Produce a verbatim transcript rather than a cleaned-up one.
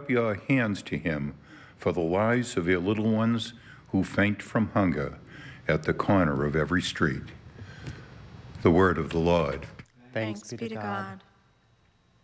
up your hands to him for the lives of your little ones who faint from hunger at the corner of every street. The word of the Lord. Thanks be to God.